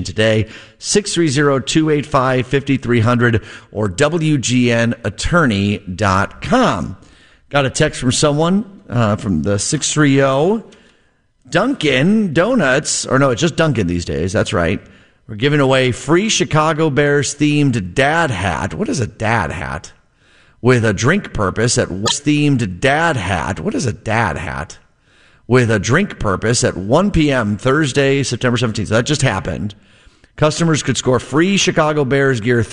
today, 630-285-5300 or WGNattorney.com. Got a text from someone from the 630. Dunkin' Donuts, or no, it's just Dunkin' these days. That's right. We're giving away free Chicago Bears themed dad hat. What is a dad hat? With a drink purpose at themed dad hat. What is a dad hat? With a drink purpose at 1 p.m. Thursday, September 17th. So that just happened. Customers could score free Chicago Bears gear